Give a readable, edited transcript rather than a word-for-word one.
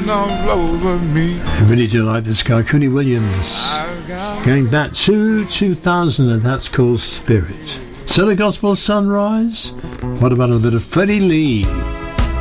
all over me. I really do like this guy, Cooney Williams. Going back to 2000, and that's called Spirit. Southern Gospel Sunrise. What about a bit of Freddie Lee?